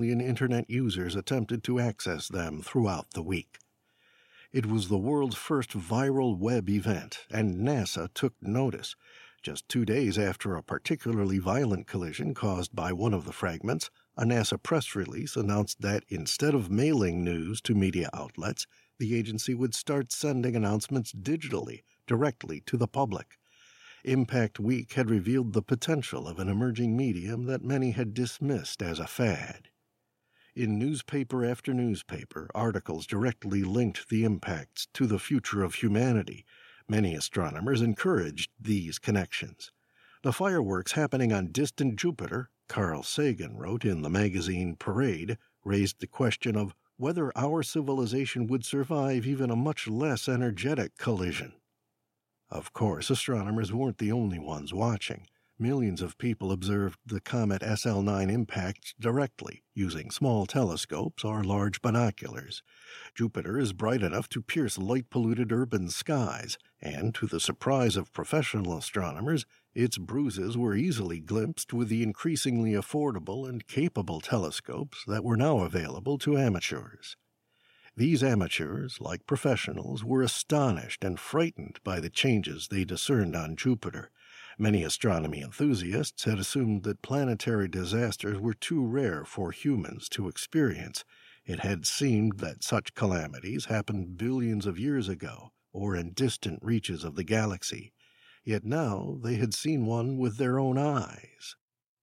Internet users attempted to access them throughout the week. It was the world's first viral web event, and NASA took notice. Just 2 days after a particularly violent collision caused by one of the fragments, a NASA press release announced that instead of mailing news to media outlets, the agency would start sending announcements digitally, directly to the public. Impact Week had revealed the potential of an emerging medium that many had dismissed as a fad. In newspaper after newspaper, articles directly linked the impacts to the future of humanity. Many astronomers encouraged these connections. The fireworks happening on distant Jupiter, Carl Sagan wrote in the magazine Parade, raised the question of whether our civilization would survive even a much less energetic collision. Of course, astronomers weren't the only ones watching. Millions of people observed the comet SL9 impact directly, using small telescopes or large binoculars. Jupiter is bright enough to pierce light-polluted urban skies, and to the surprise of professional astronomers, its bruises were easily glimpsed with the increasingly affordable and capable telescopes that were now available to amateurs. These amateurs, like professionals, were astonished and frightened by the changes they discerned on Jupiter. Many astronomy enthusiasts had assumed that planetary disasters were too rare for humans to experience. It had seemed that such calamities happened billions of years ago, or in distant reaches of the galaxy. Yet now they had seen one with their own eyes.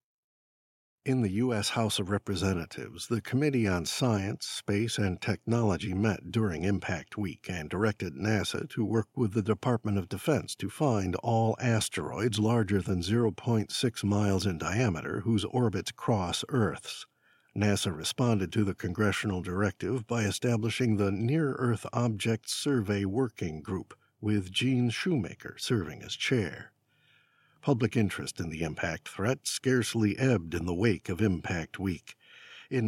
In the U.S. House of Representatives, the Committee on Science, Space, and Technology met during Impact Week and directed NASA to work with the Department of Defense to find all asteroids larger than 0.6 miles in diameter whose orbits cross Earth's. NASA responded to the congressional directive by establishing the Near-Earth Objects Survey Working Group, with Gene Shoemaker serving as chair. Public interest in the impact threat scarcely ebbed in the wake of Impact Week. In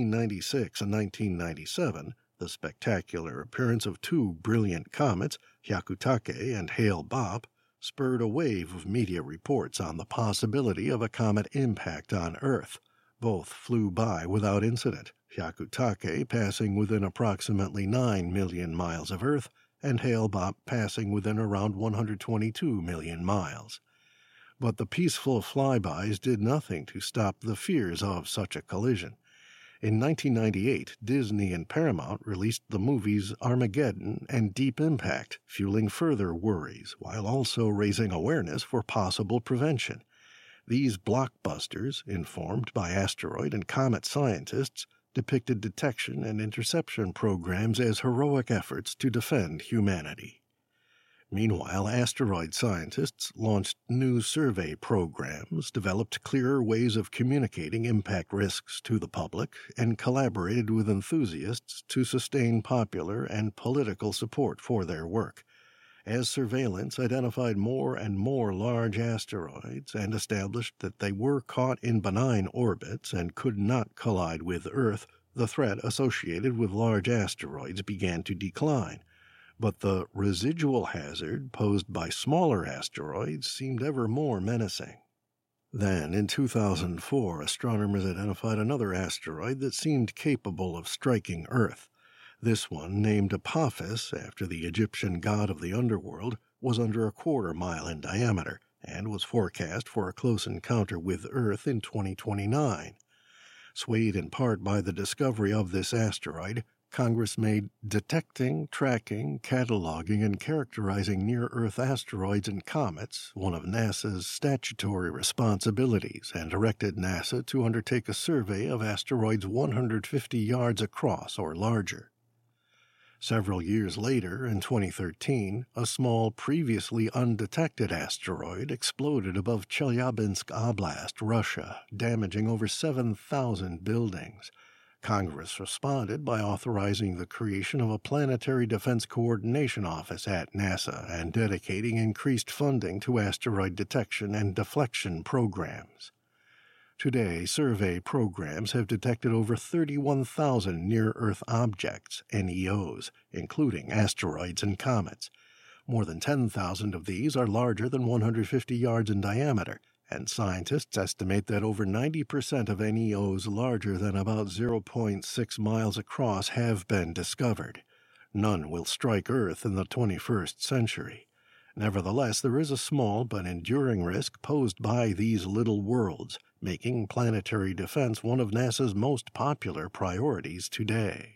1996 and 1997, the spectacular appearance of two brilliant comets, Hyakutake and Hale-Bopp, spurred a wave of media reports on the possibility of a comet impact on Earth. Both flew by without incident, Hyakutake passing within approximately 9 million miles of Earth, and Hale-Bopp passing within around 122 million miles. But the peaceful flybys did nothing to stop the fears of such a collision. In 1998, Disney and Paramount released the movies Armageddon and Deep Impact, fueling further worries, while also raising awareness for possible prevention. These blockbusters, informed by asteroid and comet scientists, depicted detection and interception programs as heroic efforts to defend humanity. Meanwhile, asteroid scientists launched new survey programs, developed clearer ways of communicating impact risks to the public, and collaborated with enthusiasts to sustain popular and political support for their work. As surveillance identified more and more large asteroids and established that they were caught in benign orbits and could not collide with Earth, the threat associated with large asteroids began to decline. But the residual hazard posed by smaller asteroids seemed ever more menacing. Then, in 2004, astronomers identified another asteroid that seemed capable of striking Earth. This one, named Apophis after the Egyptian god of the underworld, was under a quarter-mile in diameter and was forecast for a close encounter with Earth in 2029. Swayed in part by the discovery of this asteroid, Congress made detecting, tracking, cataloging, and characterizing near-Earth asteroids and comets one of NASA's statutory responsibilities and directed NASA to undertake a survey of asteroids 150 yards across or larger. Several years later, in 2013, a small, previously undetected asteroid exploded above Chelyabinsk Oblast, Russia, damaging over 7,000 buildings. Congress responded by authorizing the creation of a Planetary Defense Coordination Office at NASA and dedicating increased funding to asteroid detection and deflection programs. Today, survey programs have detected over 31,000 near-Earth objects, NEOs, including asteroids and comets. More than 10,000 of these are larger than 150 yards in diameter, and scientists estimate that over 90% of NEOs larger than about zero point 0.6 miles across have been discovered. None will strike Earth in the 21st century. Nevertheless, there is a small but enduring risk posed by these little worlds, making planetary defense one of NASA's most popular priorities today.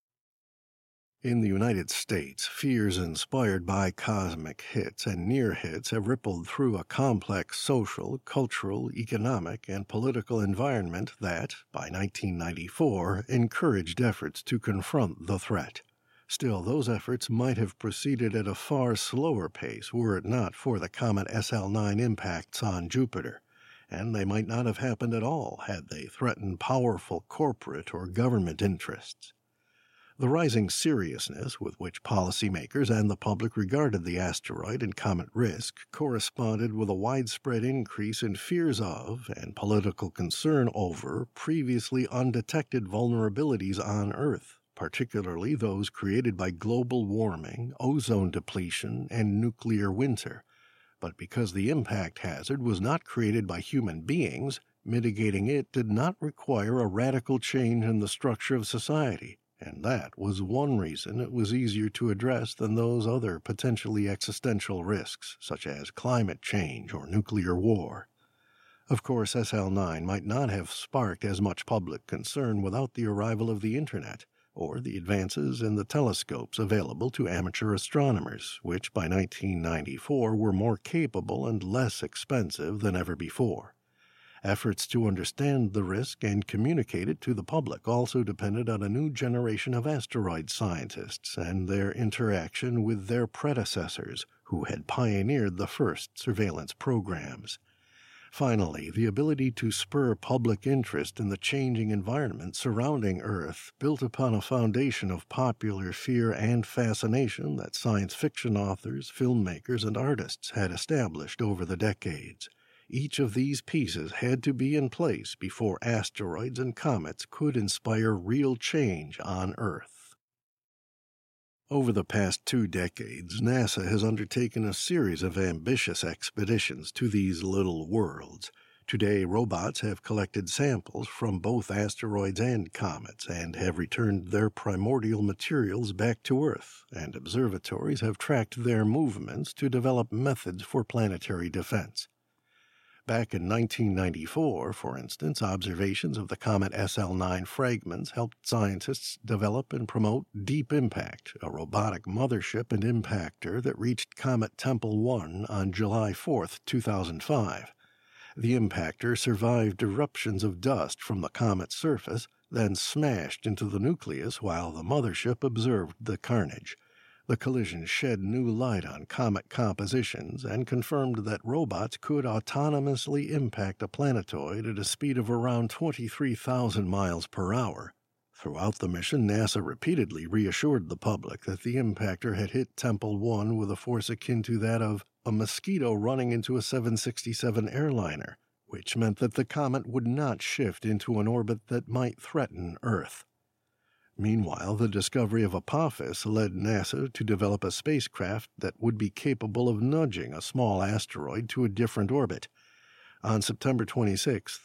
In the United States, fears inspired by cosmic hits and near hits have rippled through a complex social, cultural, economic, and political environment that, by 1994, encouraged efforts to confront the threat. Still, those efforts might have proceeded at a far slower pace were it not for the comet SL9 impacts on Jupiter, and they might not have happened at all had they threatened powerful corporate or government interests. The rising seriousness with which policymakers and the public regarded the asteroid and comet risk corresponded with a widespread increase in fears of and political concern over previously undetected vulnerabilities on Earth, particularly those created by global warming, ozone depletion, and nuclear winter. But because the impact hazard was not created by human beings, mitigating it did not require a radical change in the structure of society. And that was one reason it was easier to address than those other potentially existential risks, such as climate change or nuclear war. Of course, SL9 might not have sparked as much public concern without the arrival of the Internet, or the advances in the telescopes available to amateur astronomers, which by 1994 were more capable and less expensive than ever before. Efforts to understand the risk and communicate it to the public also depended on a new generation of asteroid scientists and their interaction with their predecessors, who had pioneered the first surveillance programs. Finally, the ability to spur public interest in the changing environment surrounding Earth built upon a foundation of popular fear and fascination that science fiction authors, filmmakers, and artists had established over the decades. Each of these pieces had to be in place before asteroids and comets could inspire real change on Earth. Over the past 2 decades, NASA has undertaken a series of ambitious expeditions to these little worlds. Today, robots have collected samples from both asteroids and comets and have returned their primordial materials back to Earth, and observatories have tracked their movements to develop methods for planetary defense. Back in 1994, for instance, observations of the comet SL9 fragments helped scientists develop and promote Deep Impact, a robotic mothership and impactor that reached Comet Tempel 1 on July 4, 2005. The impactor survived eruptions of dust from the comet's surface, then smashed into the nucleus while the mothership observed the carnage. The collision shed new light on comet compositions and confirmed that robots could autonomously impact a planetoid at a speed of around 23,000 miles per hour. Throughout the mission, NASA repeatedly reassured the public that the impactor had hit Tempel 1 with a force akin to that of a mosquito running into a 767 airliner, which meant that the comet would not shift into an orbit that might threaten Earth. Meanwhile, the discovery of Apophis led NASA to develop a spacecraft that would be capable of nudging a small asteroid to a different orbit. On September 26,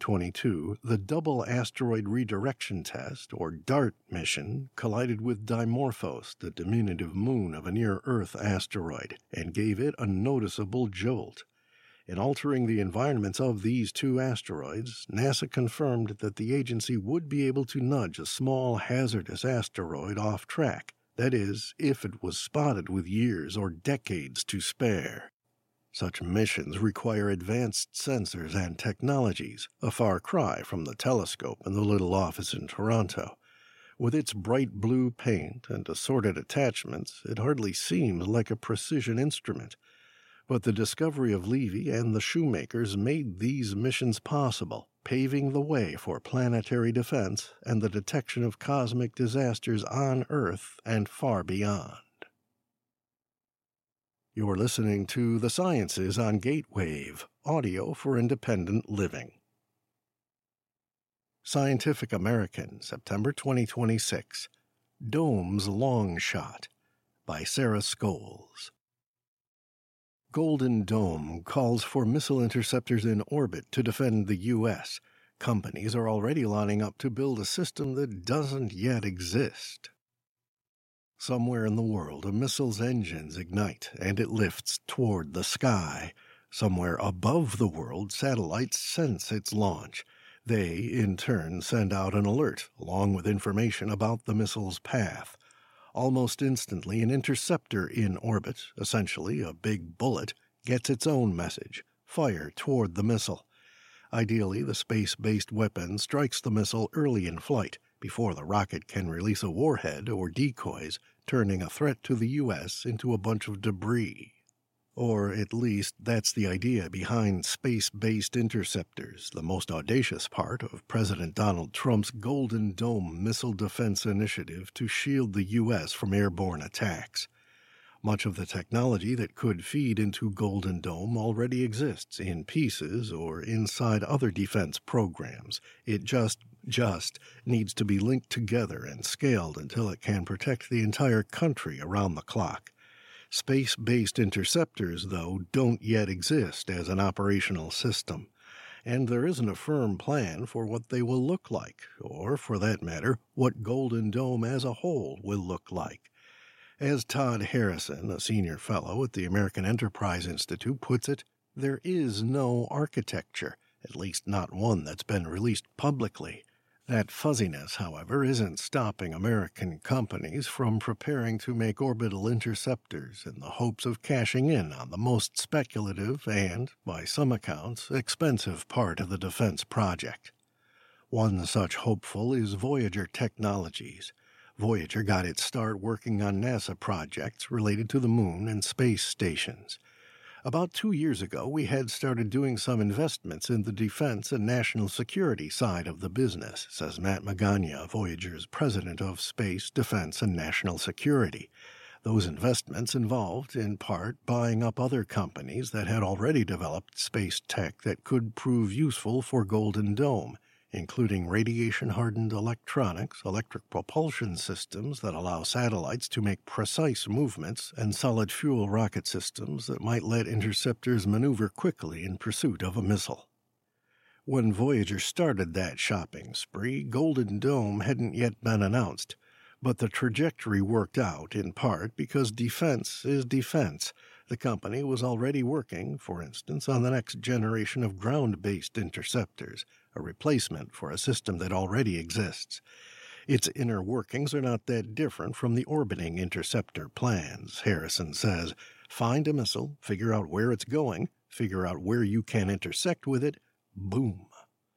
2022, the Double Asteroid Redirection Test, or DART mission, collided with Dimorphos, the diminutive moon of a near-Earth asteroid, and gave it a noticeable jolt. In altering the environments of these 2 asteroids, NASA confirmed that the agency would be able to nudge a small hazardous asteroid off track, that is, if it was spotted with years or decades to spare. Such missions require advanced sensors and technologies, a far cry from the telescope in the little office in Toronto. With its bright blue paint and assorted attachments, it hardly seems like a precision instrument. But the discovery of Levy and the Shoemakers made these missions possible, paving the way for planetary defense and the detection of cosmic disasters on Earth and far beyond. You're listening to The Sciences on Gatewave, audio for independent living. Scientific American, September 2026. Dome's Long Shot, by Sarah Scholes. Golden Dome calls for missile interceptors in orbit to defend the U.S. Companies are already lining up to build a system that doesn't yet exist. Somewhere in the world, a missile's engines ignite and it lifts toward the sky. Somewhere above the world, satellites sense its launch. They, in turn, send out an alert, along with information about the missile's path. Almost instantly, an interceptor in orbit, essentially a big bullet, gets its own message: fire toward the missile. Ideally, the space-based weapon strikes the missile early in flight, before the rocket can release a warhead or decoys, turning a threat to the U.S. into a bunch of debris. Or at least that's the idea behind space-based interceptors, the most audacious part of President Donald Trump's Golden Dome missile defense initiative to shield the U.S. from airborne attacks. Much of the technology that could feed into Golden Dome already exists in pieces or inside other defense programs. It just needs to be linked together and scaled until it can protect the entire country around the clock. Space-based interceptors, though, don't yet exist as an operational system, and there isn't a firm plan for what they will look like, or, for that matter, what Golden Dome as a whole will look like. As Todd Harrison, a senior fellow at the American Enterprise Institute, puts it, there is no architecture, at least not one that's been released publicly. That fuzziness, however, isn't stopping American companies from preparing to make orbital interceptors in the hopes of cashing in on the most speculative and, by some accounts, expensive part of the defense project. One such hopeful is Voyager Technologies. Voyager got its start working on NASA projects related to the moon and space stations. About 2 years ago, we had started doing some investments in the defense and national security side of the business, says Matt Magana, Voyager's president of Space, Defense, and National Security. Those investments involved, in part, buying up other companies that had already developed space tech that could prove useful for Golden Dome, including radiation-hardened electronics, electric propulsion systems that allow satellites to make precise movements, and solid-fuel rocket systems that might let interceptors maneuver quickly in pursuit of a missile. When Voyager started that shopping spree, Golden Dome hadn't yet been announced, but the trajectory worked out in part because defense is defense. The company was already working, for instance, on the next generation of ground-based interceptors, a replacement for a system that already exists. Its inner workings are not that different from the orbiting interceptor plans, Harrison says. Find a missile, figure out where it's going, figure out where you can intersect with it, boom.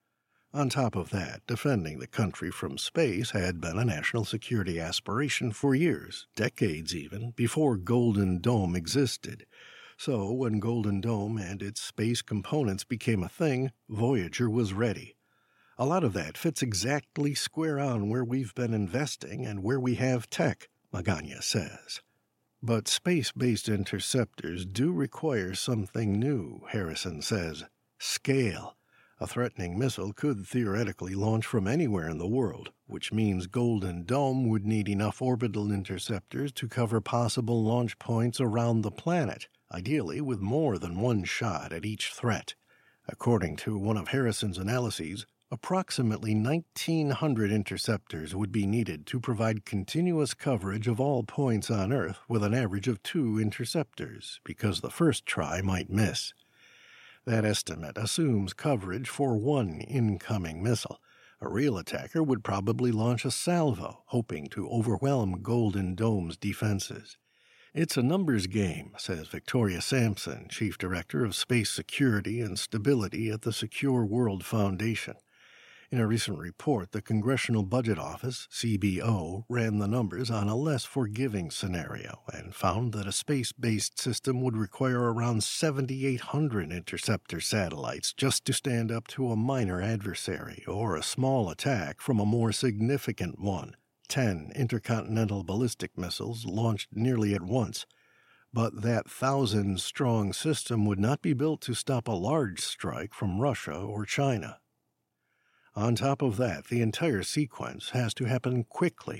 On top of that, defending the country from space had been a national security aspiration for years, decades even, before Golden Dome existed. So when Golden Dome and its space components became a thing, Voyager was ready. A lot of that fits exactly square on where we've been investing and where we have tech, Magana says. But space-based interceptors do require something new, Harrison says: scale. A threatening missile could theoretically launch from anywhere in the world, which means Golden Dome would need enough orbital interceptors to cover possible launch points around the planet, ideally with more than one shot at each threat. According to one of Harrison's analyses, approximately 1,900 interceptors would be needed to provide continuous coverage of all points on Earth with an average of 2 interceptors, because the first try might miss. That estimate assumes coverage for one incoming missile. A real attacker would probably launch a salvo, hoping to overwhelm Golden Dome's defenses. It's a numbers game, says Victoria Sampson, Chief Director of Space Security and Stability at the Secure World Foundation. In a recent report, the Congressional Budget Office, CBO, ran the numbers on a less forgiving scenario and found that a space-based system would require around 7,800 interceptor satellites just to stand up to a minor adversary or a small attack from a more significant one, 10 intercontinental ballistic missiles launched nearly at once. But that 1,000-strong system would not be built to stop a large strike from Russia or China. On top of that, the entire sequence has to happen quickly.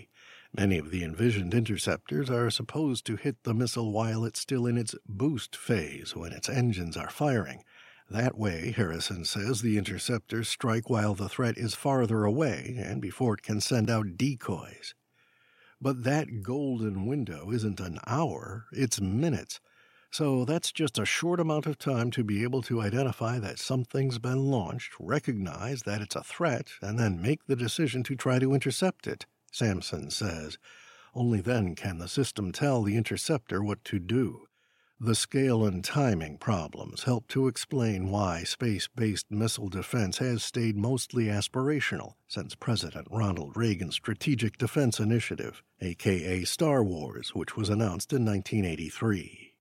Many of the envisioned interceptors are supposed to hit the missile while it's still in its boost phase when its engines are firing. That way, Harrison says, the interceptors strike while the threat is farther away and before it can send out decoys. But that golden window isn't an hour, it's minutes. So that's just a short amount of time to be able to identify that something's been launched, recognize that it's a threat, and then make the decision to try to intercept it, Sampson says. Only then can the system tell the interceptor what to do. The scale and timing problems help to explain why space-based missile defense has stayed mostly aspirational since President Ronald Reagan's Strategic Defense Initiative, aka Star Wars, which was announced in 1983.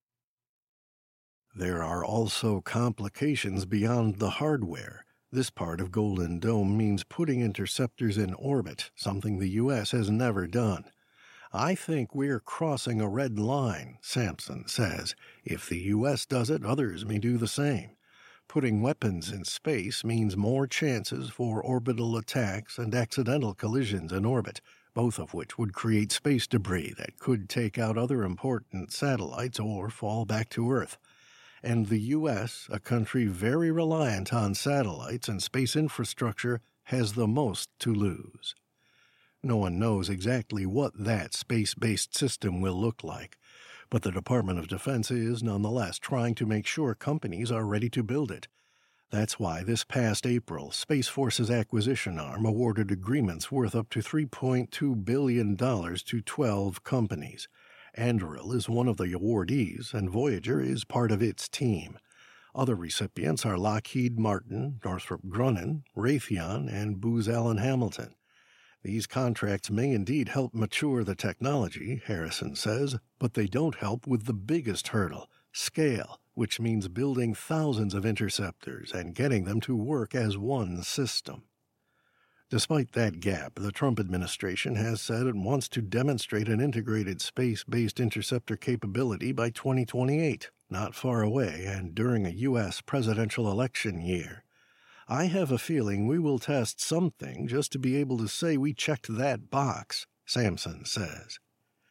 There are also complications beyond the hardware. This part of Golden Dome means putting interceptors in orbit, something the U.S. has never done. I think we're crossing a red line, Sampson says. If the U.S. does it, others may do the same. Putting weapons in space means more chances for orbital attacks and accidental collisions in orbit, both of which would create space debris that could take out other important satellites or fall back to Earth. And the U.S., a country very reliant on satellites and space infrastructure, has the most to lose. No one knows exactly what that space-based system will look like, but the Department of Defense is nonetheless trying to make sure companies are ready to build it. That's why this past April, Space Force's acquisition arm awarded agreements worth up to $3.2 billion to 12 companies. Anduril is one of the awardees, and Voyager is part of its team. Other recipients are Lockheed Martin, Northrop Grumman, Raytheon, and Booz Allen Hamilton. These contracts may indeed help mature the technology, Harrison says, but they don't help with the biggest hurdle, scale, which means building thousands of interceptors and getting them to work as one system. Despite that gap, the Trump administration has said it wants to demonstrate an integrated space-based interceptor capability by 2028, not far away and during a U.S. presidential election year. I have a feeling we will test something just to be able to say we checked that box, Sampson says.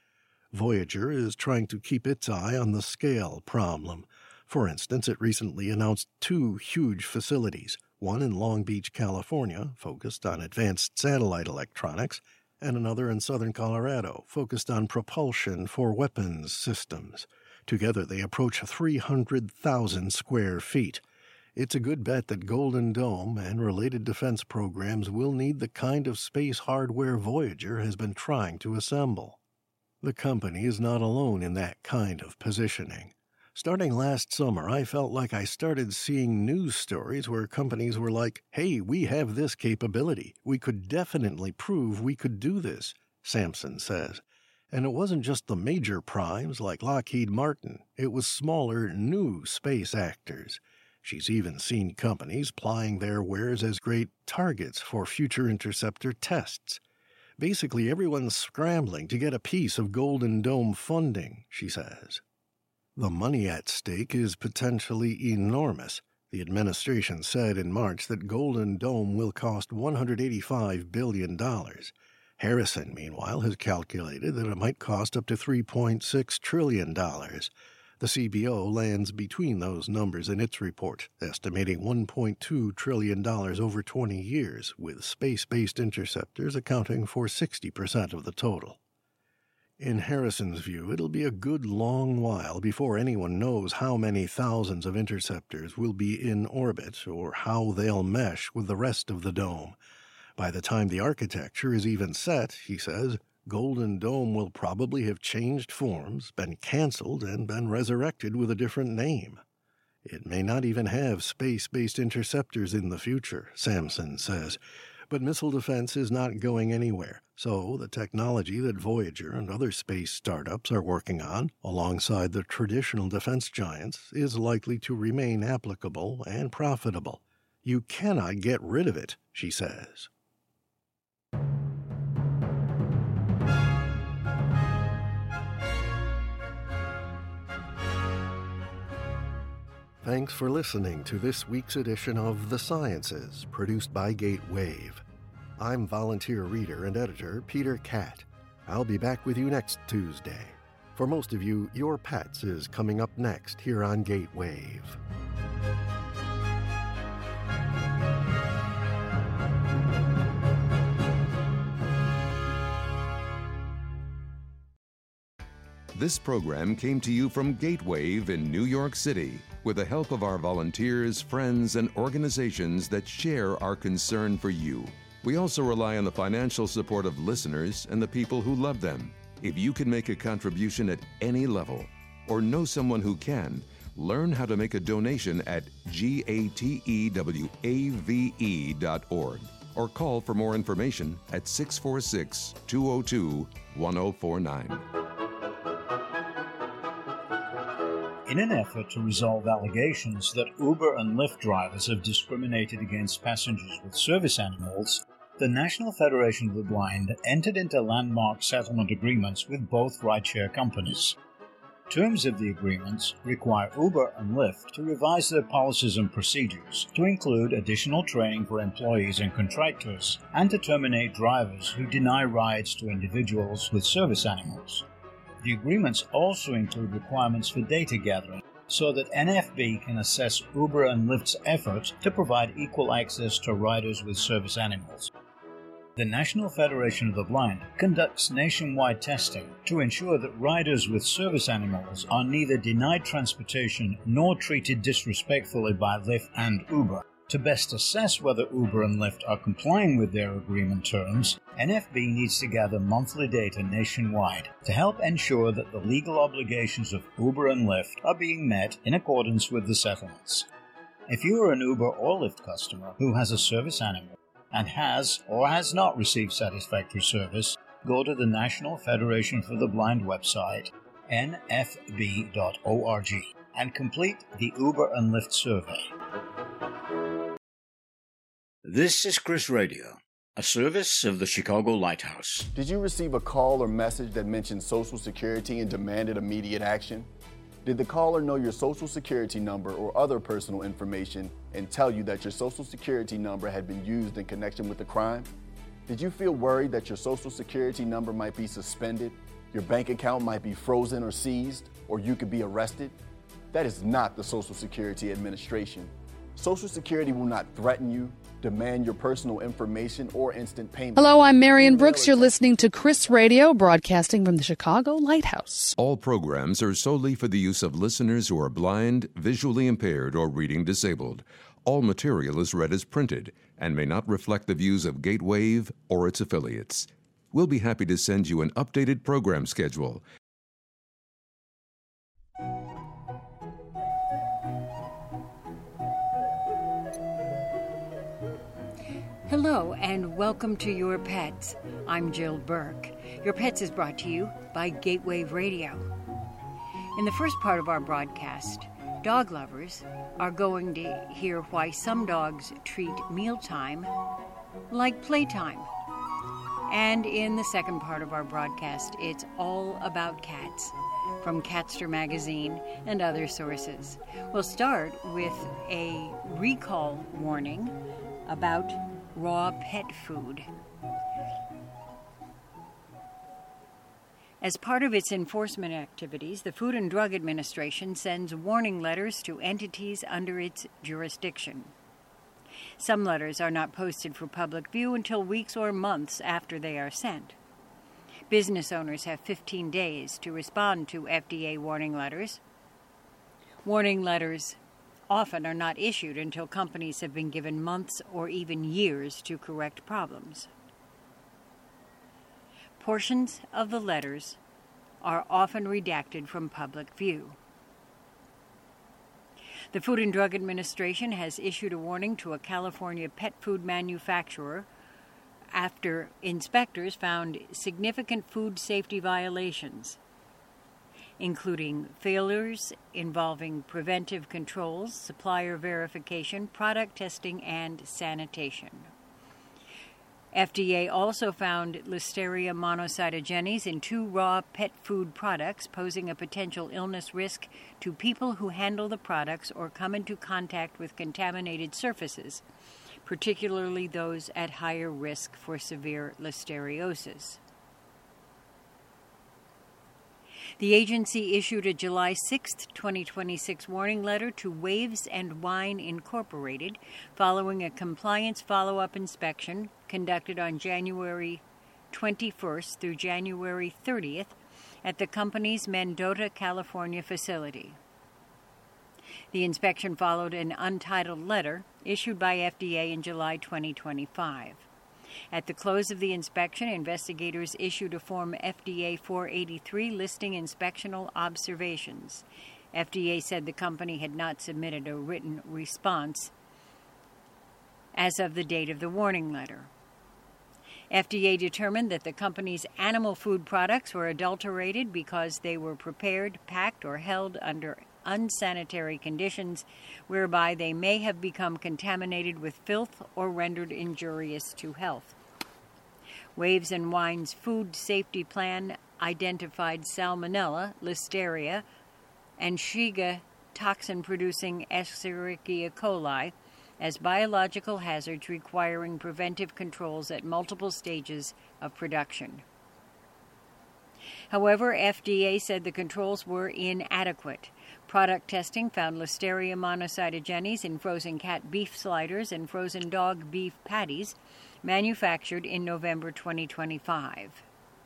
Voyager is trying to keep its eye on the scale problem. For instance, it recently announced 2 huge facilities, one in Long Beach, California, focused on advanced satellite electronics, and another in southern Colorado, focused on propulsion for weapons systems. Together they approach 300,000 square feet. It's a good bet that Golden Dome and related defense programs will need the kind of space hardware Voyager has been trying to assemble. The company is not alone in that kind of positioning. Starting last summer, I felt like I started seeing news stories where companies were like, "Hey, we have this capability. We could definitely prove we could do this," Sampson says. And it wasn't just the major primes like Lockheed Martin. It was smaller, new space actors. She's even seen companies plying their wares as great targets for future interceptor tests. Basically, everyone's scrambling to get a piece of Golden Dome funding, she says. The money at stake is potentially enormous. The administration said in March that Golden Dome will cost $185 billion. Harrison, meanwhile, has calculated that it might cost up to $3.6 trillion. The CBO lands between those numbers in its report, estimating $1.2 trillion over 20 years, with space-based interceptors accounting for 60% of the total. In Harrison's view, it'll be a good long while before anyone knows how many thousands of interceptors will be in orbit or how they'll mesh with the rest of the dome. By the time the architecture is even set, he says, Golden Dome will probably have changed forms, been canceled, and been resurrected with a different name. It may not even have space-based interceptors in the future, Sampson says, but missile defense is not going anywhere, so the technology that Voyager and other space startups are working on, alongside the traditional defense giants, is likely to remain applicable and profitable. You cannot get rid of it, she says. Thanks for listening to this week's edition of The Sciences, produced by Gatewave. I'm volunteer reader and editor Peter Catt. I'll be back with you next Tuesday. For most of you, Your Pets is coming up next here on Gatewave. This program came to you from Gatewave in New York City with the help of our volunteers, friends, and organizations that share our concern for you. We also rely on the financial support of listeners and the people who love them. If you can make a contribution at any level or know someone who can, learn how to make a donation at gatewave.org or call for more information at 646-202-1049. In an effort to resolve allegations that Uber and Lyft drivers have discriminated against passengers with service animals, the National Federation of the Blind entered into landmark settlement agreements with both rideshare companies. Terms of the agreements require Uber and Lyft to revise their policies and procedures to include additional training for employees and contractors, and to terminate drivers who deny rides to individuals with service animals. The agreements also include requirements for data gathering so that NFB can assess Uber and Lyft's efforts to provide equal access to riders with service animals. The National Federation of the Blind conducts nationwide testing to ensure that riders with service animals are neither denied transportation nor treated disrespectfully by Lyft and Uber. To best assess whether Uber and Lyft are complying with their agreement terms, NFB needs to gather monthly data nationwide to help ensure that the legal obligations of Uber and Lyft are being met in accordance with the settlements. If you are an Uber or Lyft customer who has a service animal and has or has not received satisfactory service, go to the National Federation for the Blind website, nfb.org, and complete the Uber and Lyft survey. This is Chris Radio, a service of the Chicago Lighthouse. Did you receive a call or message that mentioned Social Security and demanded immediate action? Did the caller know your Social Security number or other personal information and tell you that your Social Security number had been used in connection with the crime? Did you feel worried that your Social Security number might be suspended, your bank account might be frozen or seized, or you could be arrested? That is not the Social Security Administration. Social Security will not threaten you, demand your personal information, or instant payment. Hello, I'm Marion Brooks. You're listening to Chris Radio, broadcasting from the Chicago Lighthouse. All programs are solely for the use of listeners who are blind, visually impaired, or reading disabled. All material is read as printed and may not reflect the views of Gatewave or its affiliates. We'll be happy to send you an updated program schedule. Hello and welcome to Your Pets. I'm Jill Burke. Your Pets is brought to you by Gatewave Radio. In the first part of our broadcast, dog lovers are going to hear why some dogs treat mealtime like playtime. And in the second part of our broadcast, it's all about cats from Catster Magazine and other sources. We'll start with a recall warning about raw pet food. As part of its enforcement activities, the Food and Drug Administration sends warning letters to entities under its jurisdiction. Some letters are not posted for public view until weeks or months after they are sent. Business owners have 15 days to respond to FDA warning letters. Warning letters often are not issued until companies have been given months or even years to correct problems. Portions of the letters are often redacted from public view. The Food and Drug Administration has issued a warning to a California pet food manufacturer after inspectors found significant food safety violations, including failures involving preventive controls, supplier verification, product testing, and sanitation. FDA also found Listeria monocytogenes in 2 raw pet food products, posing a potential illness risk to people who handle the products or come into contact with contaminated surfaces, particularly those at higher risk for severe listeriosis. The agency issued a July 6, 2026 warning letter to Waves and Wine Incorporated following a compliance follow-up inspection conducted on January 21st through January 30th at the company's Mendota, California facility. The inspection followed an untitled letter issued by FDA in July 2025. At the close of the inspection, investigators issued a Form FDA 483 listing inspectional observations. FDA said the company had not submitted a written response as of the date of the warning letter. FDA determined that the company's animal food products were adulterated because they were prepared, packed, or held under unsanitary conditions whereby they may have become contaminated with filth or rendered injurious to health. Waves and Wine's food safety plan identified Salmonella, Listeria, and Shiga toxin-producing Escherichia coli as biological hazards requiring preventive controls at multiple stages of production. However, FDA said the controls were inadequate. Product testing found Listeria monocytogenes in frozen cat beef sliders and frozen dog beef patties manufactured in November 2025.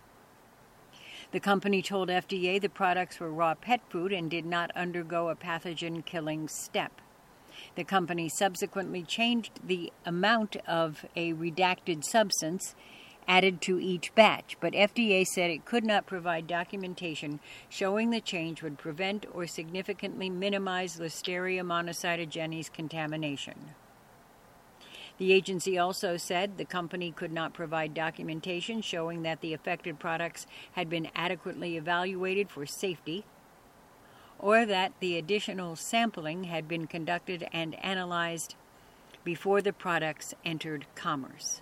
The company told FDA the products were raw pet food and did not undergo a pathogen-killing step. The company subsequently changed the amount of a redacted substance added to each batch, but FDA said it could not provide documentation showing the change would prevent or significantly minimize Listeria monocytogenes contamination. The agency also said the company could not provide documentation showing that the affected products had been adequately evaluated for safety, or that the additional sampling had been conducted and analyzed before the products entered commerce.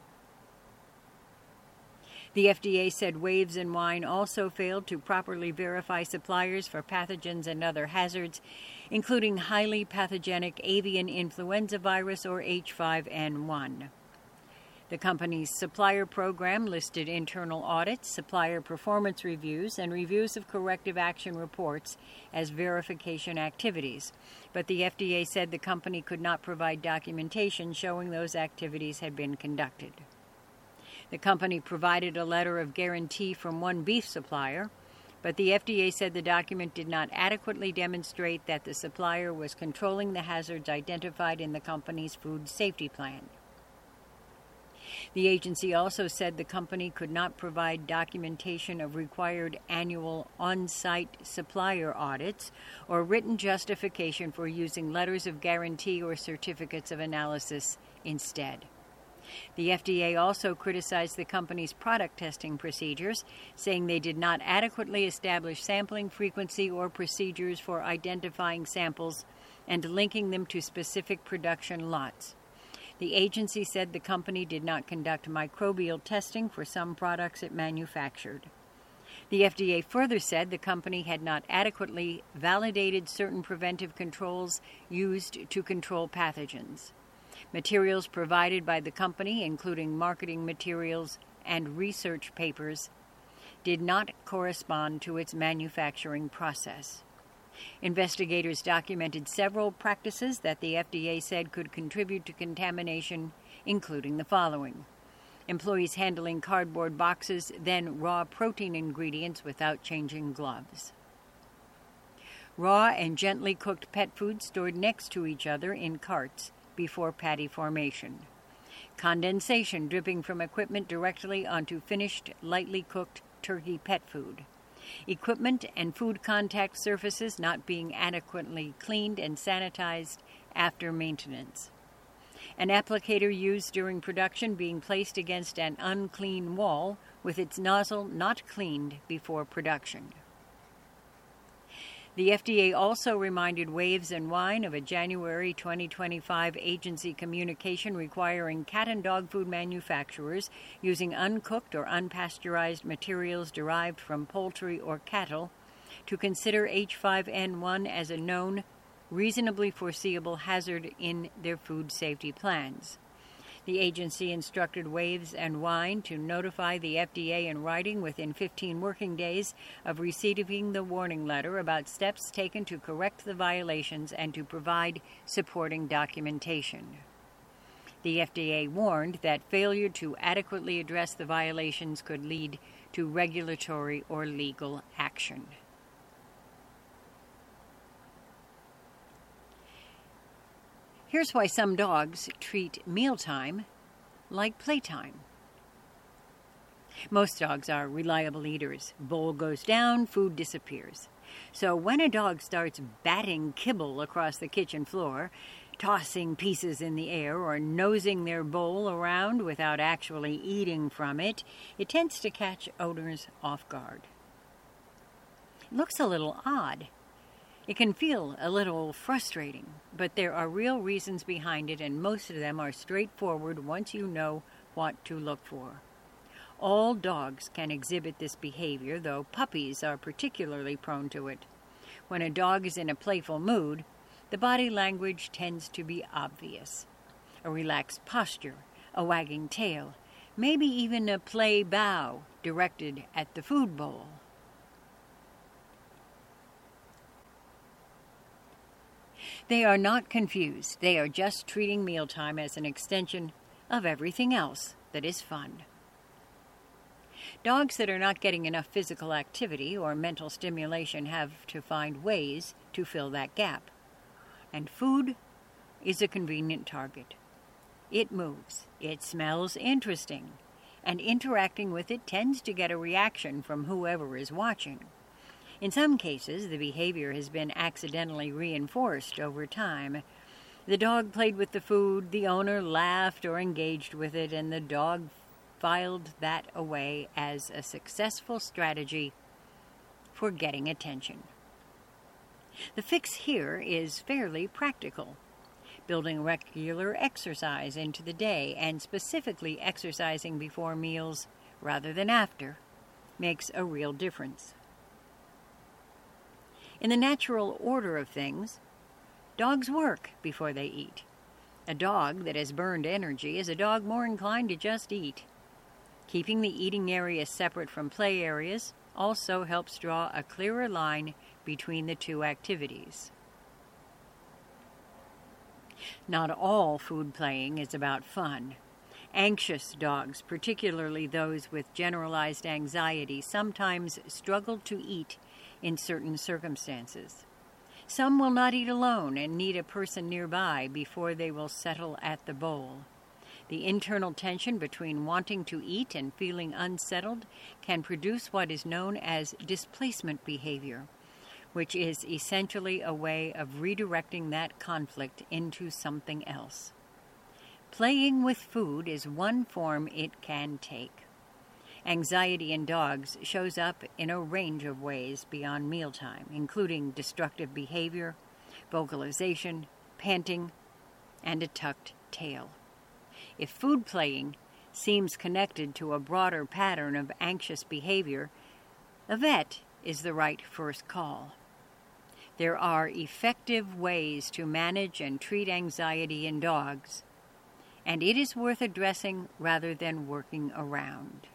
The FDA said Waves and Wine also failed to properly verify suppliers for pathogens and other hazards, including highly pathogenic avian influenza virus or H5N1. The company's supplier program listed internal audits, supplier performance reviews, and reviews of corrective action reports as verification activities, but the FDA said the company could not provide documentation showing those activities had been conducted. The company provided a letter of guarantee from one beef supplier, but the FDA said the document did not adequately demonstrate that the supplier was controlling the hazards identified in the company's food safety plan. The agency also said the company could not provide documentation of required annual on-site supplier audits or written justification for using letters of guarantee or certificates of analysis instead. The FDA also criticized the company's product testing procedures, saying they did not adequately establish sampling frequency or procedures for identifying samples and linking them to specific production lots. The agency said the company did not conduct microbial testing for some products it manufactured. The FDA further said the company had not adequately validated certain preventive controls used to control pathogens. Materials provided by the company, including marketing materials and research papers, did not correspond to its manufacturing process. Investigators documented several practices that the FDA said could contribute to contamination, including the following: employees handling cardboard boxes, then raw protein ingredients without changing gloves; raw and gently cooked pet food stored next to each other in carts before patty formation; condensation dripping from equipment directly onto finished, lightly cooked turkey pet food; equipment and food contact surfaces not being adequately cleaned and sanitized after maintenance; an applicator used during production being placed against an unclean wall with its nozzle not cleaned before production. The FDA also reminded Waves and Wine of a January 2025 agency communication requiring cat and dog food manufacturers using uncooked or unpasteurized materials derived from poultry or cattle to consider H5N1 as a known, reasonably foreseeable hazard in their food safety plans. The agency instructed Waves and Wine to notify the FDA in writing within 15 working days of receiving the warning letter about steps taken to correct the violations and to provide supporting documentation. The FDA warned that failure to adequately address the violations could lead to regulatory or legal action. Here's why some dogs treat mealtime like playtime. Most dogs are reliable eaters. Bowl goes down, food disappears. So when a dog starts batting kibble across the kitchen floor, tossing pieces in the air, or nosing their bowl around without actually eating from it, it tends to catch owners off guard. It looks a little odd. It can feel a little frustrating, but there are real reasons behind it, and most of them are straightforward once you know what to look for. All dogs can exhibit this behavior, though puppies are particularly prone to it. When a dog is in a playful mood, the body language tends to be obvious. A relaxed posture, a wagging tail, maybe even a play bow directed at the food bowl. They are not confused. They are just treating mealtime as an extension of everything else that is fun. Dogs that are not getting enough physical activity or mental stimulation have to find ways to fill that gap. And food is a convenient target. It moves, it smells interesting, and interacting with it tends to get a reaction from whoever is watching. In some cases, the behavior has been accidentally reinforced over time. The dog played with the food, the owner laughed or engaged with it, and the dog filed that away as a successful strategy for getting attention. The fix here is fairly practical. Building regular exercise into the day, and specifically exercising before meals rather than after, makes a real difference. In the natural order of things, dogs work before they eat. A dog that has burned energy is a dog more inclined to just eat. Keeping the eating areas separate from play areas also helps draw a clearer line between the two activities. Not all food playing is about fun. Anxious dogs, particularly those with generalized anxiety, sometimes struggle to eat in certain circumstances. Some will not eat alone and need a person nearby before they will settle at the bowl. The internal tension between wanting to eat and feeling unsettled can produce what is known as displacement behavior, which is essentially a way of redirecting that conflict into something else. Playing with food is one form it can take. Anxiety in dogs shows up in a range of ways beyond mealtime, including destructive behavior, vocalization, panting, and a tucked tail. If food playing seems connected to a broader pattern of anxious behavior, a vet is the right first call. There are effective ways to manage and treat anxiety in dogs, and it is worth addressing rather than working around.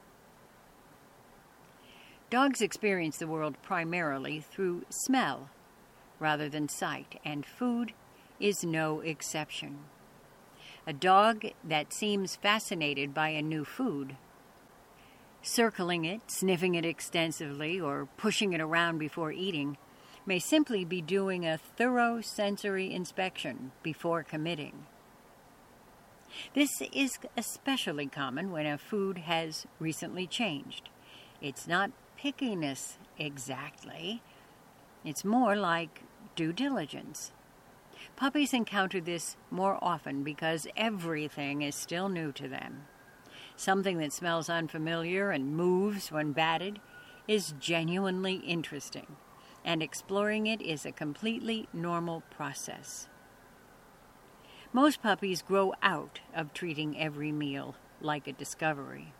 Dogs experience the world primarily through smell rather than sight, and food is no exception. A dog that seems fascinated by a new food, circling it, sniffing it extensively, or pushing it around before eating, may simply be doing a thorough sensory inspection before committing. This is especially common when a food has recently changed. It's not pickiness exactly. It's more like due diligence. Puppies encounter this more often because everything is still new to them. Something that smells unfamiliar and moves when batted is genuinely interesting, and exploring it is a completely normal process. Most puppies grow out of treating every meal like a discovery.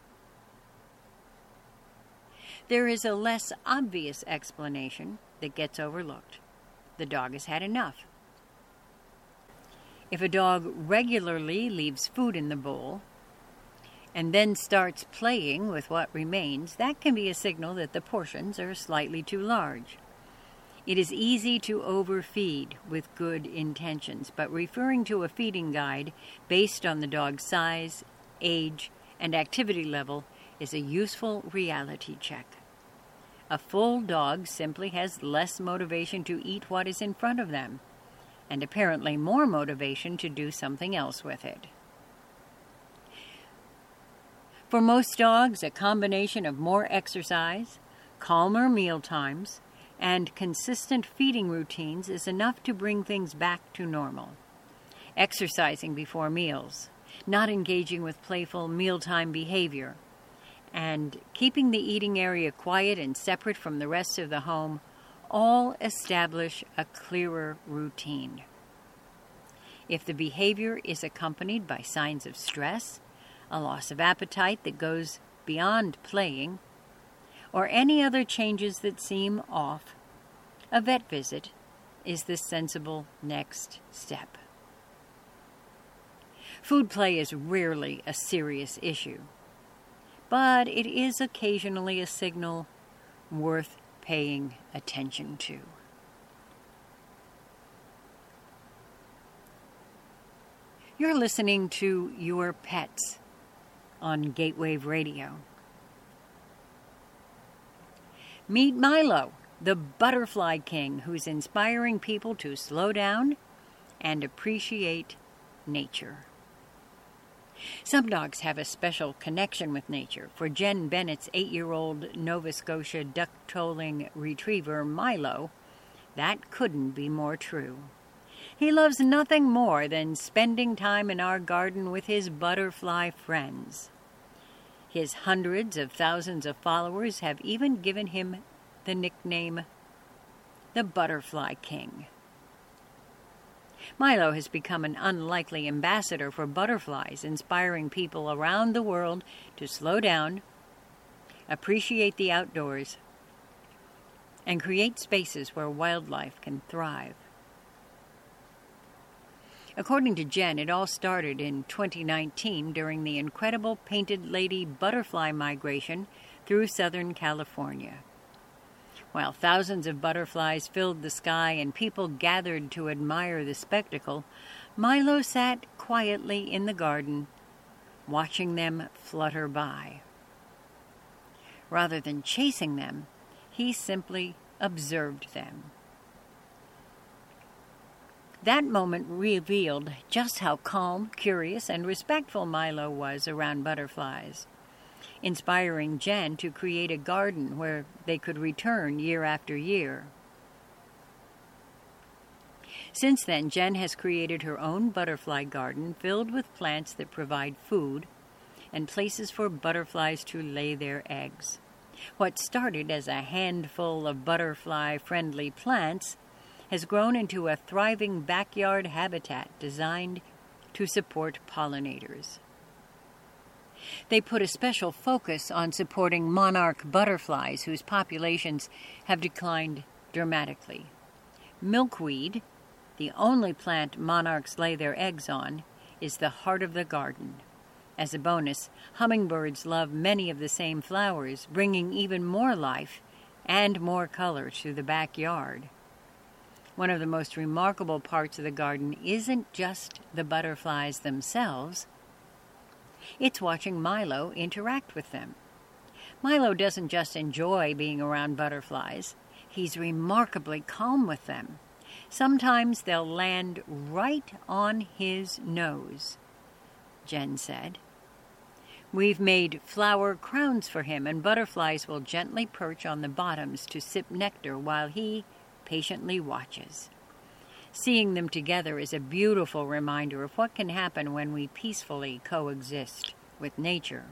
There is a less obvious explanation that gets overlooked. The dog has had enough. If a dog regularly leaves food in the bowl and then starts playing with what remains, that can be a signal that the portions are slightly too large. It is easy to overfeed with good intentions, but referring to a feeding guide based on the dog's size, age, and activity level is a useful reality check. A full dog simply has less motivation to eat what is in front of them, and apparently more motivation to do something else with it. For most dogs, a combination of more exercise, calmer meal times, and consistent feeding routines is enough to bring things back to normal. Exercising before meals, not engaging with playful mealtime behavior, and keeping the eating area quiet and separate from the rest of the home all establish a clearer routine. If the behavior is accompanied by signs of stress, a loss of appetite that goes beyond playing, or any other changes that seem off, a vet visit is the sensible next step. Food play is rarely a serious issue, but it is occasionally a signal worth paying attention to. You're listening to Your Pets on Gatewave Radio. Meet Milo, the butterfly king, who's inspiring people to slow down and appreciate nature. Some dogs have a special connection with nature. For Jen Bennett's 8-year-old Nova Scotia duck-tolling retriever, Milo, that couldn't be more true. He loves nothing more than spending time in our garden with his butterfly friends. His hundreds of thousands of followers have even given him the nickname the Butterfly King. Milo has become an unlikely ambassador for butterflies, inspiring people around the world to slow down, appreciate the outdoors, and create spaces where wildlife can thrive. According to Jen, it all started in 2019 during the incredible painted lady butterfly migration through Southern California. While thousands of butterflies filled the sky and people gathered to admire the spectacle, Milo sat quietly in the garden, watching them flutter by. Rather than chasing them, he simply observed them. That moment revealed just how calm, curious, and respectful Milo was around butterflies, inspiring Jen to create a garden where they could return year after year. Since then, Jen has created her own butterfly garden filled with plants that provide food and places for butterflies to lay their eggs. What started as a handful of butterfly-friendly plants has grown into a thriving backyard habitat designed to support pollinators. They put a special focus on supporting monarch butterflies whose populations have declined dramatically. Milkweed, the only plant monarchs lay their eggs on, is the heart of the garden. As a bonus, hummingbirds love many of the same flowers, bringing even more life and more color to the backyard. One of the most remarkable parts of the garden isn't just the butterflies themselves. It's watching Milo interact with them. Milo doesn't just enjoy being around butterflies. He's remarkably calm with them. Sometimes they'll land right on his nose, Jen said. We've made flower crowns for him, and butterflies will gently perch on the bottoms to sip nectar while he patiently watches. Seeing them together is a beautiful reminder of what can happen when we peacefully coexist with nature.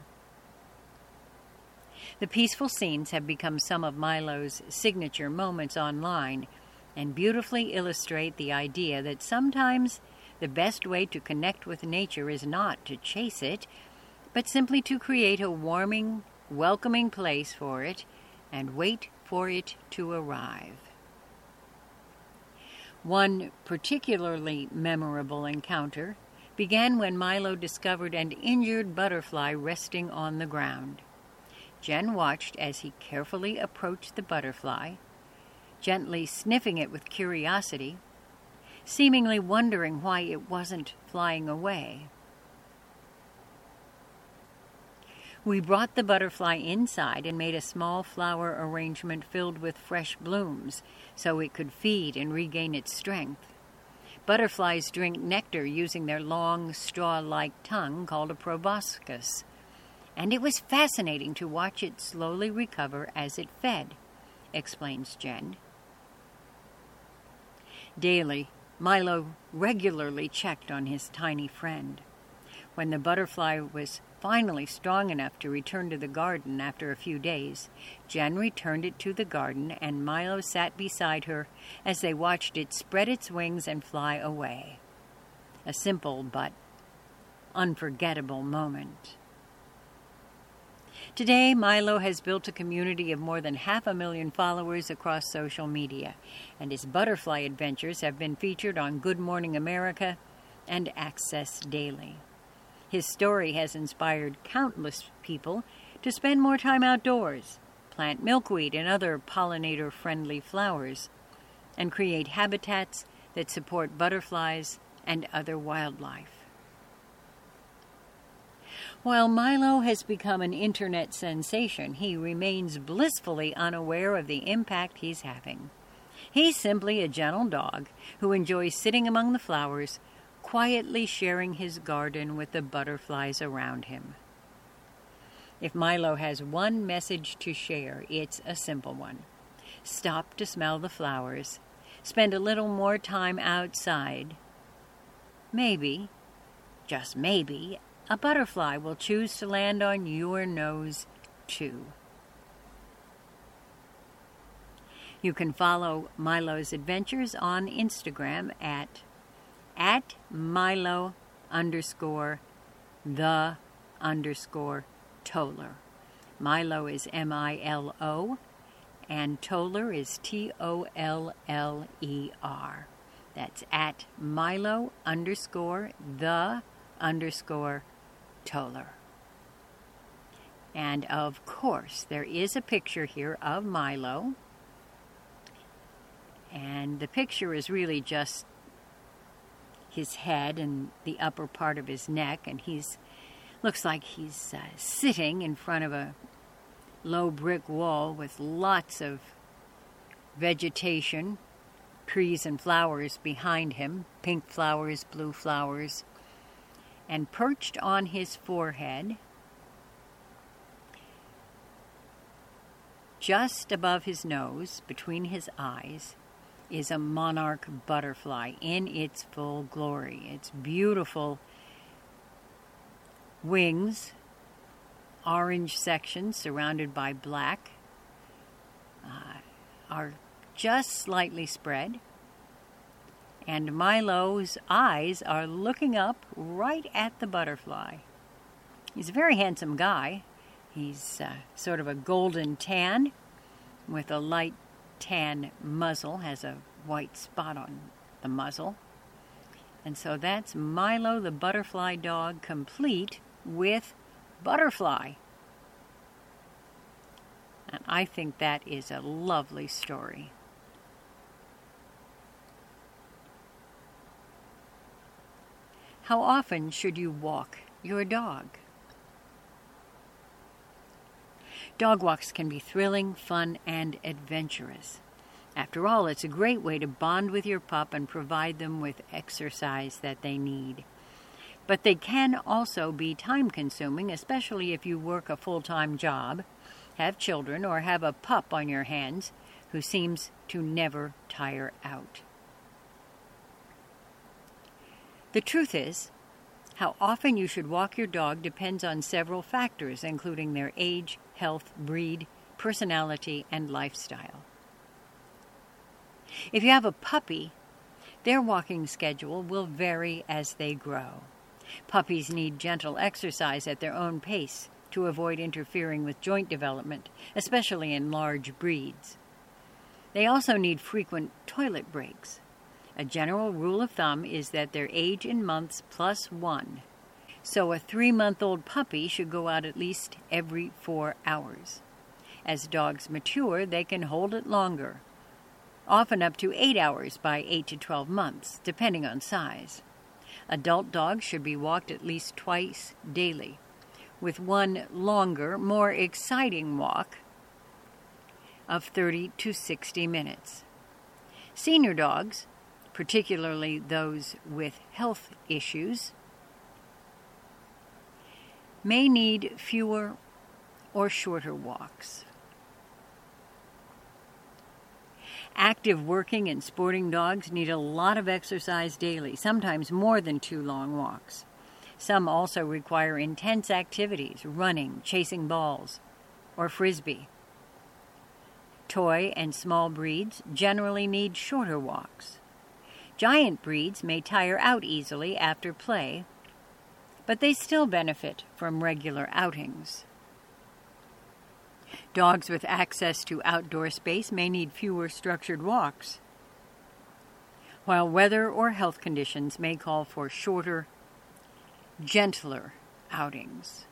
The peaceful scenes have become some of Milo's signature moments online and beautifully illustrate the idea that sometimes the best way to connect with nature is not to chase it, but simply to create a warming, welcoming place for it and wait for it to arrive. One particularly memorable encounter began when Milo discovered an injured butterfly resting on the ground. Jen watched as he carefully approached the butterfly, gently sniffing it with curiosity, seemingly wondering why it wasn't flying away. We brought the butterfly inside and made a small flower arrangement filled with fresh blooms so it could feed and regain its strength. Butterflies drink nectar using their long, straw-like tongue called a proboscis, and it was fascinating to watch it slowly recover as it fed, explains Jen. Daily, Milo regularly checked on his tiny friend. When the butterfly was finally strong enough to return to the garden after a few days, Jen returned it to the garden, and Milo sat beside her as they watched it spread its wings and fly away. A simple but unforgettable moment. Today, Milo has built a community of more than 500,000 followers across social media, and his butterfly adventures have been featured on Good Morning America and Access Daily. His story has inspired countless people to spend more time outdoors, plant milkweed and other pollinator-friendly flowers, and create habitats that support butterflies and other wildlife. While Milo has become an internet sensation, he remains blissfully unaware of the impact he's having. He's simply a gentle dog who enjoys sitting among the flowers, quietly sharing his garden with the butterflies around him. If Milo has one message to share, it's a simple one. Stop to smell the flowers. Spend a little more time outside. Maybe, just maybe, a butterfly will choose to land on your nose, too. You can follow Milo's adventures on Instagram at Milo_the_Toller. Milo is Milo, and Toller is Toller. That's at Milo_the_Toller. And of course, there is a picture here of Milo. And the picture is really just his head and the upper part of his neck, and looks like he's sitting in front of a low brick wall with lots of vegetation, trees and flowers behind him, pink flowers, blue flowers, and perched on his forehead, just above his nose, between his eyes, is a monarch butterfly in its full glory. Its beautiful wings, orange sections surrounded by black, are just slightly spread. And Milo's eyes are looking up right at the butterfly. He's a very handsome guy. He's sort of a golden tan with a light tan muzzle, has a white spot on the muzzle. And so that's Milo the butterfly dog, complete with butterfly. And I think that is a lovely story. How often should you walk your dog? Dog walks can be thrilling, fun, and adventurous. After all, it's a great way to bond with your pup and provide them with exercise that they need. But they can also be time-consuming, especially if you work a full-time job, have children, or have a pup on your hands who seems to never tire out. The truth is, how often you should walk your dog depends on several factors, including their age, health, breed, personality, and lifestyle. If you have a puppy, their walking schedule will vary as they grow. Puppies need gentle exercise at their own pace to avoid interfering with joint development, especially in large breeds. They also need frequent toilet breaks. A general rule of thumb is that their age in months +1. So a 3-month-old puppy should go out at least every 4 hours. As dogs mature, they can hold it longer, often up to 8 hours by 8 to 12 months, depending on size. Adult dogs should be walked at least twice daily, with one longer, more exciting walk of 30 to 60 minutes. Senior dogs, particularly those with health issues, may need fewer or shorter walks. Active working and sporting dogs need a lot of exercise daily, sometimes more than 2 long walks. Some also require intense activities, running, chasing balls, or frisbee. Toy and small breeds generally need shorter walks. Giant breeds may tire out easily after play, but they still benefit from regular outings. Dogs with access to outdoor space may need fewer structured walks, while weather or health conditions may call for shorter, gentler outings.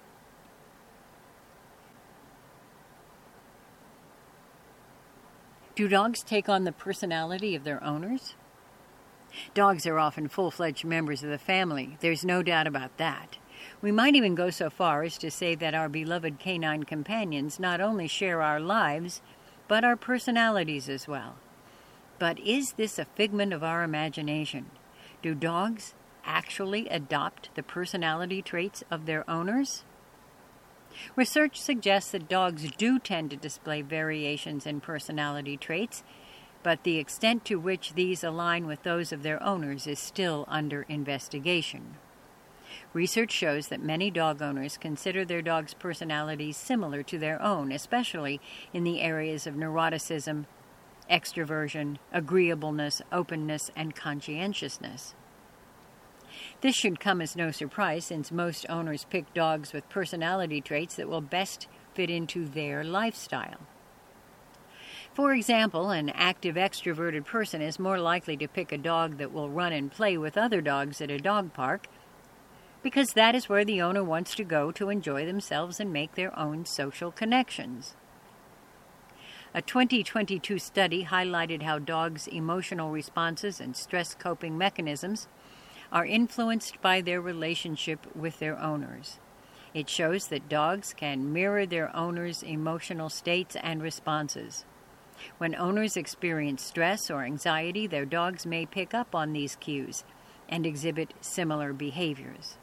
Do dogs take on the personality of their owners? Dogs are often full-fledged members of the family. There's no doubt about that. We might even go so far as to say that our beloved canine companions not only share our lives, but our personalities as well. But is this a figment of our imagination? Do dogs actually adopt the personality traits of their owners? Research suggests that dogs do tend to display variations in personality traits, but the extent to which these align with those of their owners is still under investigation. Research shows that many dog owners consider their dog's personalities similar to their own, especially in the areas of neuroticism, extroversion, agreeableness, openness, and conscientiousness. This should come as no surprise, since most owners pick dogs with personality traits that will best fit into their lifestyle. For example, an active extroverted person is more likely to pick a dog that will run and play with other dogs at a dog park, because that is where the owner wants to go to enjoy themselves and make their own social connections. A 2022 study highlighted how dogs' emotional responses and stress coping mechanisms are influenced by their relationship with their owners. It shows that dogs can mirror their owners' emotional states and responses. When owners experience stress or anxiety, their dogs may pick up on these cues and exhibit similar behaviors.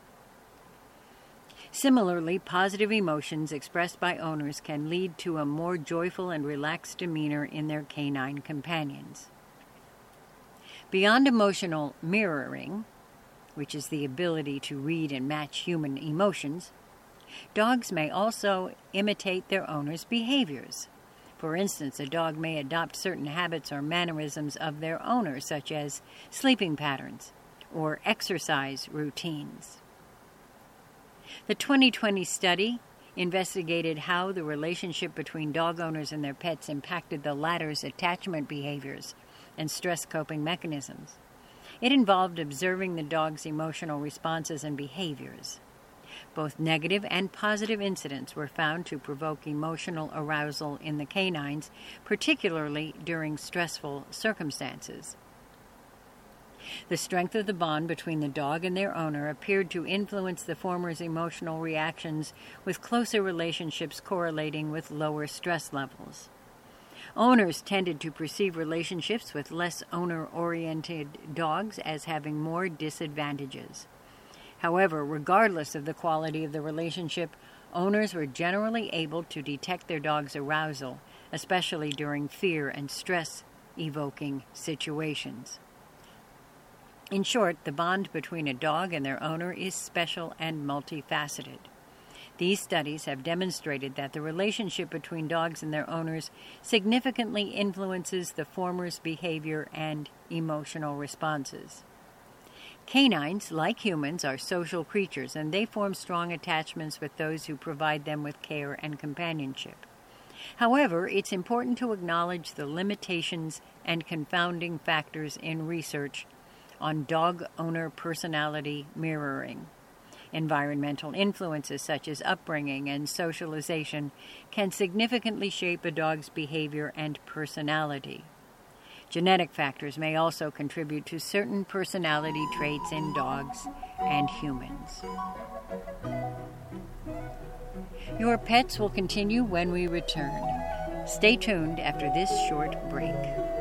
Similarly, positive emotions expressed by owners can lead to a more joyful and relaxed demeanor in their canine companions. Beyond emotional mirroring, which is the ability to read and match human emotions, dogs may also imitate their owners' behaviors. For instance, a dog may adopt certain habits or mannerisms of their owner, such as sleeping patterns or exercise routines. The 2020 study investigated how the relationship between dog owners and their pets impacted the latter's attachment behaviors and stress coping mechanisms. It involved observing the dog's emotional responses and behaviors. Both negative and positive incidents were found to provoke emotional arousal in the canines, particularly during stressful circumstances. The strength of the bond between the dog and their owner appeared to influence the former's emotional reactions, with closer relationships correlating with lower stress levels. Owners tended to perceive relationships with less owner-oriented dogs as having more disadvantages. However, regardless of the quality of the relationship, owners were generally able to detect their dog's arousal, especially during fear and stress-evoking situations. In short, the bond between a dog and their owner is special and multifaceted. These studies have demonstrated that the relationship between dogs and their owners significantly influences the former's behavior and emotional responses. Canines, like humans, are social creatures, and they form strong attachments with those who provide them with care and companionship. However, it's important to acknowledge the limitations and confounding factors in research on dog owner personality mirroring. Environmental influences such as upbringing and socialization can significantly shape a dog's behavior and personality. Genetic factors may also contribute to certain personality traits in dogs and humans. Your Pets will continue when we return. Stay tuned after this short break.